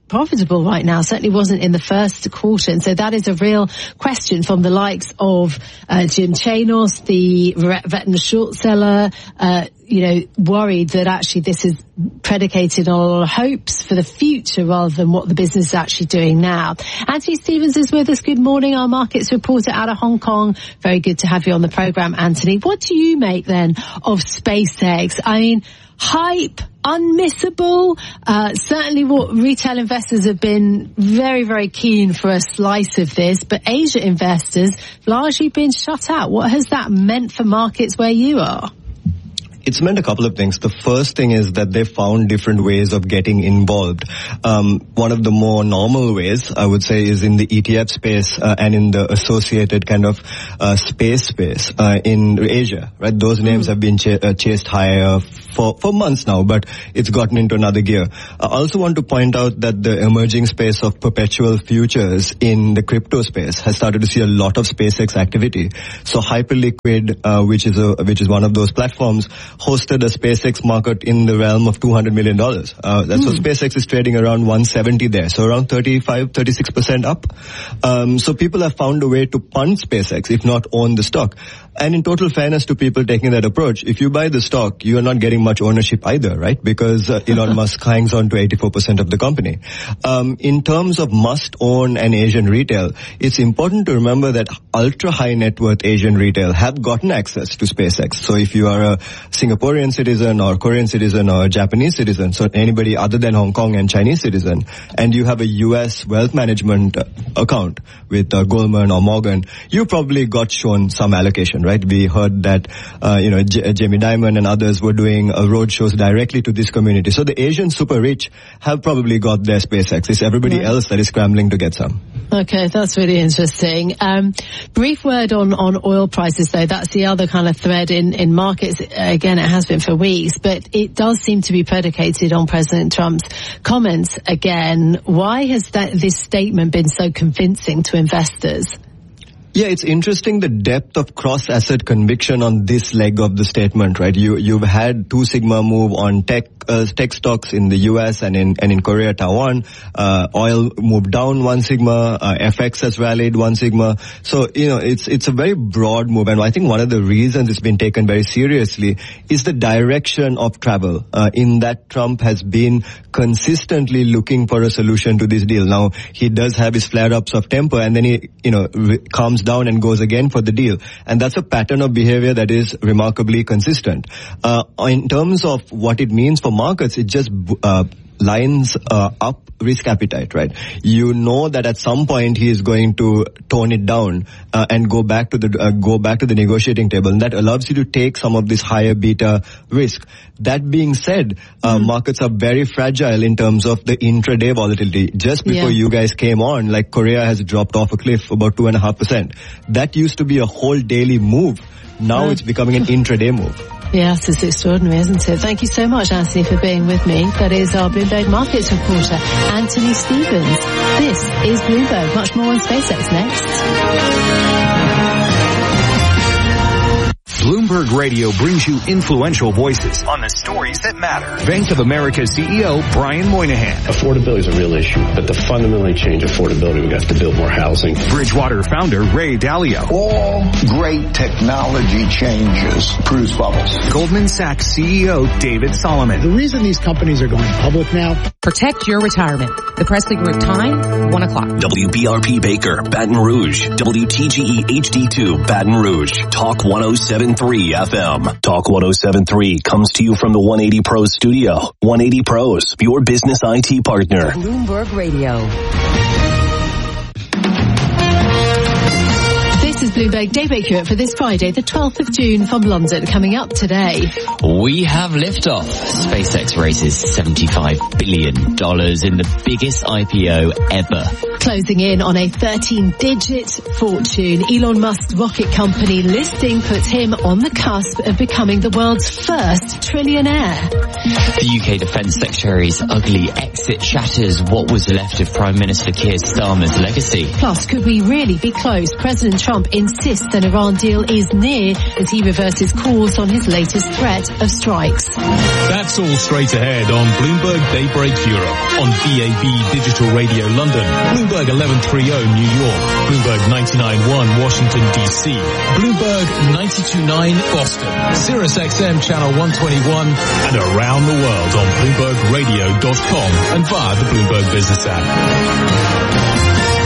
profitable right now, certainly wasn't in the first quarter. And so that is a real question from the likes of uh, Jim Chanos, the veteran short seller, uh, you know, worried that actually this is predicated on a lot of hopes for the future rather than what the business is actually doing now. Anthony Stevens is with us. Good morning, our markets reporter out of Hong Kong. Very good to have you on the program, Anthony. What do you make then of SpaceX? I mean, hype, unmissable, uh, certainly what retail investors have been very, very keen for a slice of this, but Asia investors largely been shut out. What has that meant for markets where you are? It's meant a couple of things. The first thing is that they found different ways of getting involved. Um, one of the more normal ways, I would say, is in the E T F space uh, and in the associated kind of uh, space space uh, in Asia, right? Those names have been ch- uh, chased higher for, for months now, but it's gotten into another gear. I also want to point out that the emerging space of perpetual futures in the crypto space has started to see a lot of SpaceX activity. So Hyperliquid, uh, which is a, which is one of those platforms, hosted a SpaceX market in the realm of two hundred million dollars. Uh, that's mm. so SpaceX is trading around one seventy there. So around thirty-five, thirty-six percent up. Um, so people have found a way to punt SpaceX, if not own the stock. And in total fairness to people taking that approach, if you buy the stock, you are not getting much ownership either, right? Because uh, Elon Musk hangs on to eighty-four percent of the company. Um, in terms of must-own and Asian retail, it's important to remember that ultra-high net worth Asian retail have gotten access to SpaceX. So if you are a Singaporean citizen or Korean citizen or Japanese citizen, so anybody other than Hong Kong and Chinese citizen, and you have a U S wealth management account with uh, Goldman or Morgan, you probably got shown some allocation, right? We heard that, uh, you know, J- Jamie Dimon and others were doing uh, road shows directly to this community. So the Asian super rich have probably got their SpaceX. It's everybody right. else that is scrambling to get some. Okay, that's really interesting. Um, brief word on, on oil prices, though. That's the other kind of thread in, in markets. Again, it has been for weeks, but it does seem to be predicated on President Trump's comments again. Why has that this statement been so convincing to investors? Yeah, it's interesting the depth of cross-asset conviction on this leg of the statement, right? You, you've had two sigma move on tech, uh, tech stocks in the U S and in, and in Korea, Taiwan. Uh, oil moved down one sigma, uh, F X has rallied one sigma. So, you know, it's, it's a very broad move. And I think one of the reasons it's been taken very seriously is the direction of travel, uh, in that Trump has been consistently looking for a solution to this deal. Now, he does have his flare-ups of temper and then he, you know, re- calms down and goes again for the deal. And that's a pattern of behavior that is remarkably consistent. Uh, in terms of what it means for markets, it just uh, lines uh, up risk appetite, right? You know that at some point he is going to tone it down uh, and go back to the uh, go back to the negotiating table, and that allows you to take some of this higher beta risk. That being said, uh, mm-hmm. markets are very fragile in terms of the intraday volatility. Just before yeah. you guys came on, like Korea has dropped off a cliff about two and a half percent. That used to be a whole daily move. Now yeah. it's becoming an intraday move. Yes, it's extraordinary, isn't it? Thank you so much, Anthony, for being with me. That is our Bloomberg Markets reporter, Anthony Stevens. This is Bloomberg. Much more on SpaceX next. Bloomberg Radio brings you influential voices on the stories that matter. Bank of America C E O Brian Moynihan. Affordability is a real issue, but to fundamentally change affordability, we have to build more housing. Bridgewater founder Ray Dalio. All great technology changes produce bubbles. Goldman Sachs C E O David Solomon. The reason these companies are going public now. Protect your retirement. The Presley Group time, one o'clock. W B R P Baker, Baton Rouge. W T G E H D two, Baton Rouge. Talk one oh seven point three F M. Talk one oh seven point three comes to you from the one eighty Pros studio. one eighty Pros, your business I T partner. Bloomberg Radio. This is Bloomberg Daybreak Europe for this Friday, the twelfth of June from London. Coming up today, we have liftoff. SpaceX raises seventy-five billion dollars in the biggest I P O ever. Closing in on a thirteen-digit fortune, Elon Musk's rocket company listing puts him on the cusp of becoming the world's first trillionaire. The U K Defence Secretary's ugly exit shatters what was left of Prime Minister Keir Starmer's legacy. Plus, could we really be close? President Trump in insists an Iran deal is near as he reverses calls on his latest threat of strikes. That's all straight ahead on Bloomberg Daybreak Europe, on D A B Digital Radio London, Bloomberg eleven thirty New York, Bloomberg ninety-nine point one Washington D C, Bloomberg ninety-two point nine Boston, Sirius X M Channel one twenty-one, and around the world on Bloomberg Radio dot com and via the Bloomberg Business app.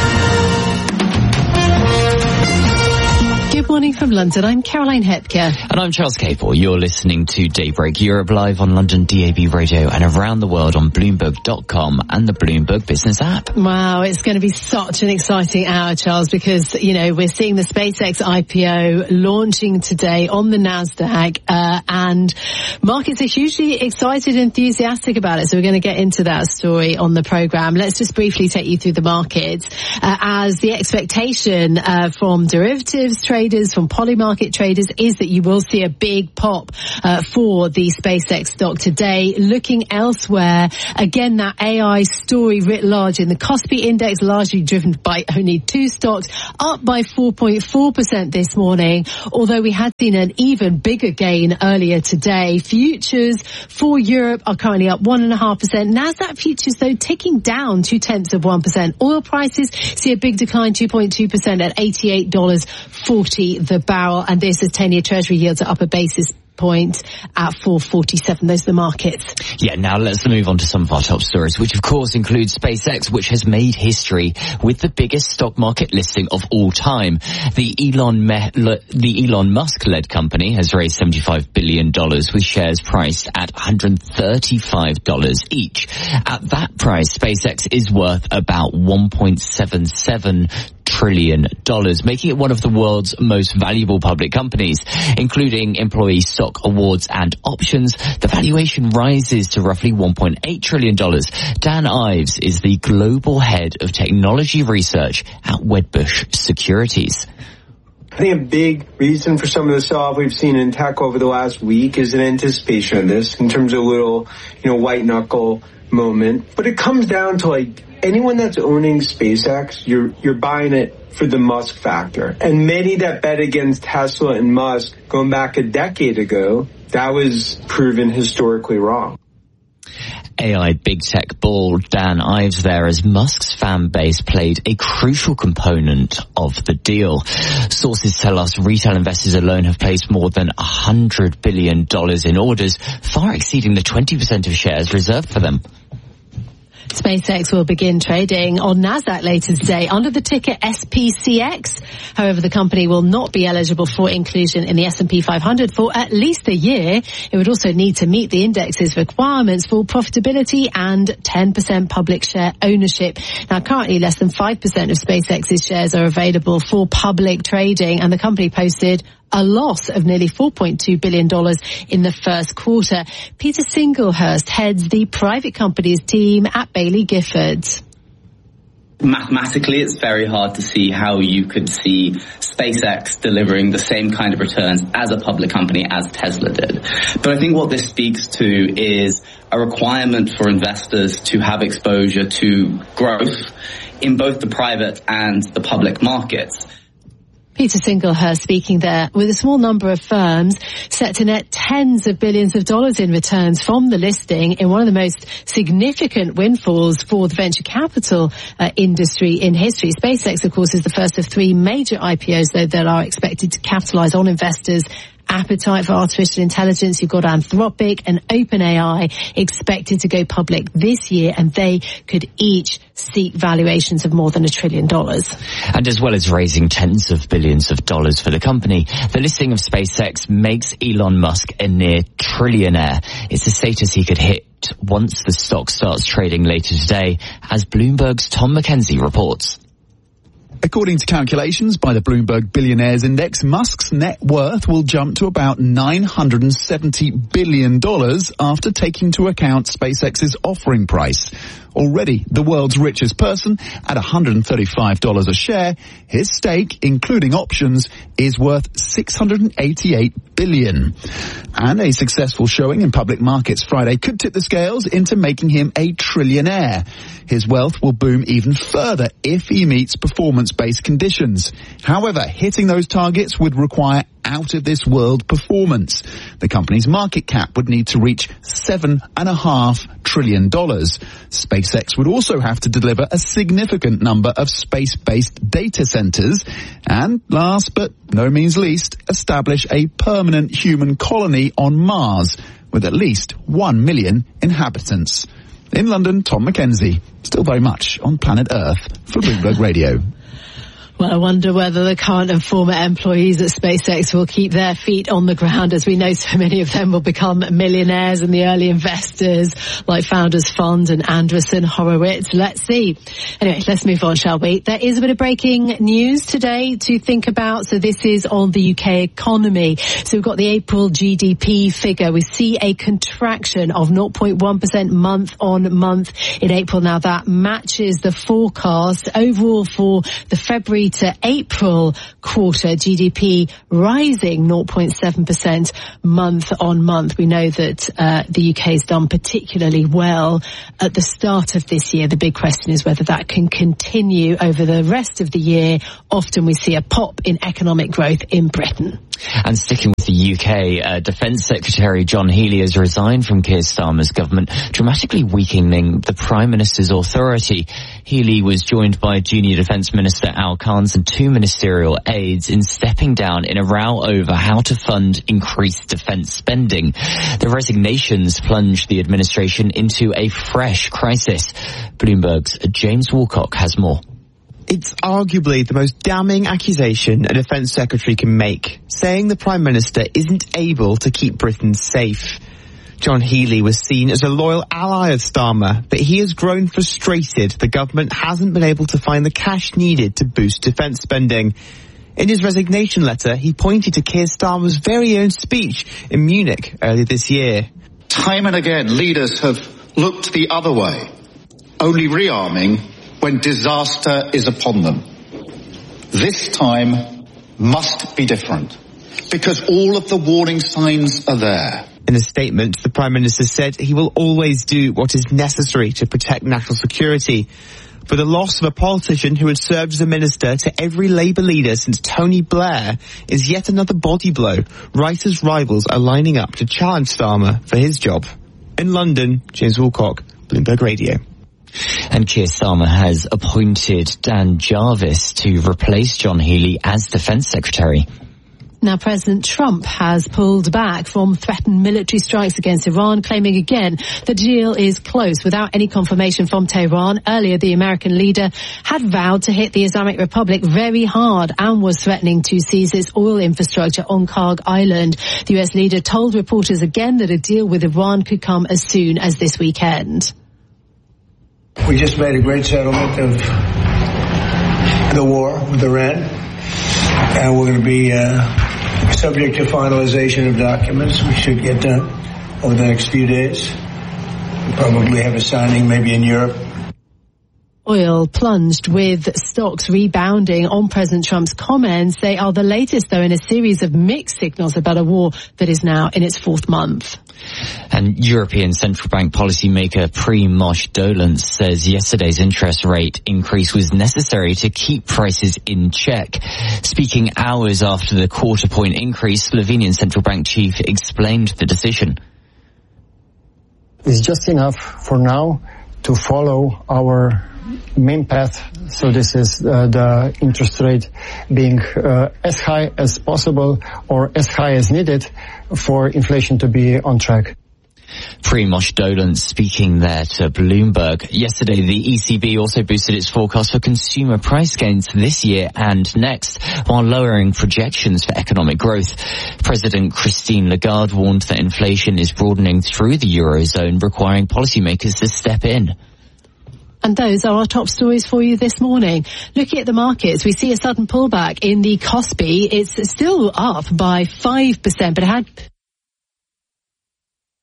Good morning from London. I'm Caroline Hepker. And I'm Charles Capel. You're listening to Daybreak Europe live on London D A B Radio and around the world on Bloomberg dot com and the Bloomberg Business app. Wow, it's going to be such an exciting hour, Charles, because, you know, we're seeing the SpaceX I P O launching today on the NASDAQ, uh, and markets are hugely excited and enthusiastic about it. So we're going to get into that story on the program. Let's just briefly take you through the markets, uh, as the expectation uh, from derivatives traders, from polymarket traders, is that you will see a big pop uh, for the SpaceX stock today. Looking elsewhere, again, that A I story writ large in the Kospi index, largely driven by only two stocks, up by four point four percent this morning, although we had seen an even bigger gain earlier today. Futures for Europe are currently up one point five percent. NASDAQ futures, though, ticking down two tenths of one percent. Oil prices see a big decline, two point two percent at eighty-eight dollars forty the barrel, and this is ten-year Treasury yields are up a basis point at four forty-seven. Those are the markets. Yeah, now let's move on to some of our top stories, which of course include SpaceX, which has made history with the biggest stock market listing of all time. The Elon Me- the Elon Musk-led company has raised seventy-five billion dollars with shares priced at one hundred thirty-five dollars each. At that price, SpaceX is worth about one point seven seven trillion dollars, making it one of the world's most valuable public companies, including employee stock awards and options. The valuation rises to roughly one point eight trillion dollars. Dan Ives is the global head of technology research at Wedbush Securities. I think a big reason for some of the sell-off we've seen in tech over the last week is an anticipation of this in terms of a little, you know, white knuckle moment. But it comes down to, like, anyone that's owning SpaceX, you're you're buying it for the Musk factor. And many that bet against Tesla and Musk going back a decade ago, that was proven historically wrong. A I big tech bull Dan Ives there, as Musk's fan base played a crucial component of the deal. Sources tell us retail investors alone have placed more than one hundred billion dollars in orders, far exceeding the twenty percent of shares reserved for them. SpaceX will begin trading on NASDAQ later today under the ticker S P C X. However, the company will not be eligible for inclusion in the S and P five hundred for at least a year. It would also need to meet the index's requirements for profitability and ten percent public share ownership. Now, currently less than five percent of SpaceX's shares are available for public trading, and the company posted a loss of nearly four point two billion dollars in the first quarter. Peter Singlehurst heads the private companies team at Baillie Gifford. Mathematically, it's very hard to see how you could see SpaceX delivering the same kind of returns as a public company as Tesla did. But I think what this speaks to is a requirement for investors to have exposure to growth in both the private and the public markets. Peter Singlehurst speaking there, with a small number of firms set to net tens of billions of dollars in returns from the listing in one of the most significant windfalls for the venture capital uh, industry in history. SpaceX, of course, is the first of three major I P Os, though, that are expected to capitalize on investors' appetite for artificial intelligence. You've got Anthropic and OpenAI expected to go public this year, and they could each seek valuations of more than a trillion dollars. And as well as raising tens of billions of dollars for the company, the listing of SpaceX makes Elon Musk a near trillionaire. It's a status he could hit once the stock starts trading later today, as Bloomberg's Tom Mackenzie reports. According to calculations by the Bloomberg Billionaires Index, Musk's net worth will jump to about nine hundred seventy billion dollars after taking into account SpaceX's offering price. Already the world's richest person at one hundred thirty-five dollars a share, his stake, including options, is worth six hundred eighty-eight billion dollars. And a successful showing in public markets Friday could tip the scales into making him a trillionaire. His wealth will boom even further if he meets performance-based conditions. However, hitting those targets would require out-of-this-world performance. The company's market cap would need to reach seven and a half trillion dollars. SpaceX would also have to deliver a significant number of space-based data centers, and last but no means least, establish a permanent human colony on Mars with at least one million inhabitants. In London, Tom Mackenzie, still very much on planet Earth for Bloomberg Radio. Well, I wonder whether the current and former employees at SpaceX will keep their feet on the ground. As we know, so many of them will become millionaires, and the early investors like Founders Fund and Andreessen Horowitz. Let's see. Anyway, let's move on, shall we? There is a bit of breaking news today to think about. So this is on the U K economy. So we've got the April G D P figure. We see a contraction of zero point one percent month on month in April. Now that matches the forecast overall for the February to April quarter, G D P rising zero point seven percent month on month. We know that uh, the U K has done particularly well at the start of this year. The big question is whether that can continue over the rest of the year. Often we see a pop in economic growth in Britain. And sticking with the U K, uh, Defence Secretary John Healey has resigned from Keir Starmer's government, dramatically weakening the Prime Minister's authority. Healey was joined by junior Defence Minister Al Khans and two ministerial aides in stepping down in a row over how to fund increased defence spending. The resignations plunged the administration into a fresh crisis. Bloomberg's James Woolcock has more. It's arguably the most damning accusation a defence secretary can make, saying the Prime Minister isn't able to keep Britain safe. John Healey was seen as a loyal ally of Starmer, but he has grown frustrated the government hasn't been able to find the cash needed to boost defence spending. In his resignation letter, he pointed to Keir Starmer's very own speech in Munich earlier this year. Time and again, leaders have looked the other way, only rearming when disaster is upon them. This time must be different, because all of the warning signs are there. In a statement, the Prime Minister said he will always do what is necessary to protect national security. But the loss of a politician who had served as a minister to every Labour leader since Tony Blair is yet another body blow, right as rivals are lining up to challenge Starmer for his job. In London, James Woolcock, Bloomberg Radio. And Keir Starmer has appointed Dan Jarvis to replace John Healey as Defence Secretary. Now, President Trump has pulled back from threatened military strikes against Iran, claiming again the deal is close without any confirmation from Tehran. Earlier, the American leader had vowed to hit the Islamic Republic very hard and was threatening to seize its oil infrastructure on Karg Island. The U S leader told reporters again that a deal with Iran could come as soon as this weekend. We just made a great settlement of the war with Iran, and we're going to be uh, subject to finalization of documents. We should get done over the next few days. We'll probably have a signing maybe in Europe. Oil plunged with stocks rebounding on President Trump's comments. They are the latest, though, in a series of mixed signals about a war that is now in its fourth month. And European Central Bank policymaker Primož Dolenc says yesterday's interest rate increase was necessary to keep prices in check. Speaking hours after the quarter point increase, Slovenian Central Bank chief explained the decision. It's just enough for now to follow our main path. So this is uh, the interest rate being uh, as high as possible or as high as needed for inflation to be on track. Primož Dolenc speaking there to Bloomberg. Yesterday, the E C B also boosted its forecast for consumer price gains this year and next, while lowering projections for economic growth. President Christine Lagarde warned that inflation is broadening through the Eurozone, requiring policymakers to step in. And those are our top stories for you this morning. Looking at the markets, we see a sudden pullback in the Kospi. It's still up by five percent, but it had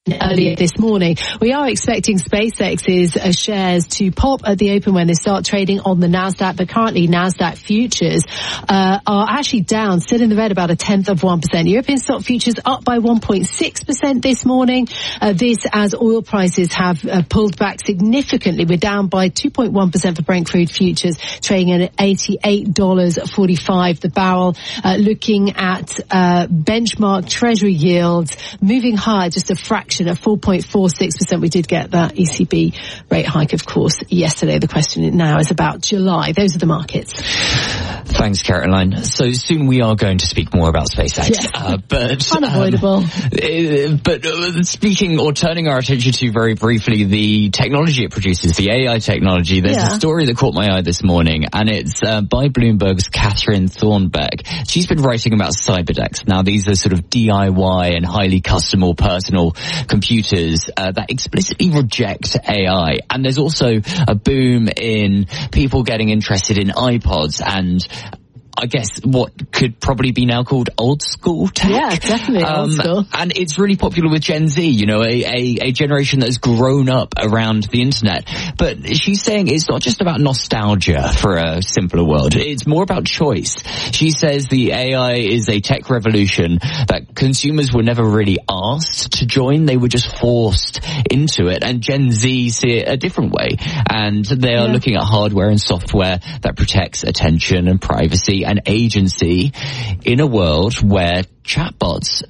earlier this morning. We are expecting SpaceX's uh, shares to pop at the open when they start trading on the NASDAQ, but currently NASDAQ futures uh, are actually down, still in the red, about a tenth of one percent. European stock futures up by one point six percent this morning. Uh, this as oil prices have uh, pulled back significantly. We're down by two point one percent for Brent crude futures, trading at eighty-eight dollars and forty-five cents the barrel. Uh, looking at uh, benchmark treasury yields, moving higher, just a fraction at four point four six percent. We did get that E C B rate hike, of course, yesterday. The question now is about July. Those are the markets. Thanks, Caroline. So soon we are going to speak more about SpaceX. Yes. Uh, but unavoidable. Um, uh, but uh, speaking or turning our attention to very briefly the technology it produces, the A I technology. There's yeah. a story that caught my eye this morning, and it's uh, by Bloomberg's Catherine Thornberg. She's been writing about Cyberdecks. Now, these are sort of D I Y and highly custom or personal computers uh, that explicitly reject A I. And there's also a boom in people getting interested in iPods and I guess what could probably be now called old school tech. Yeah, definitely um, old school. And it's really popular with Gen Z, you know, a, a, a generation that has grown up around the internet. But she's saying it's not just about nostalgia for a simpler world. It's more about choice. She says the A I is a tech revolution that consumers were never really asked to join. They were just forced into it. And Gen Z see it a different way. And they are yeah. looking at hardware and software that protects attention and privacy and agency in a world where chatbots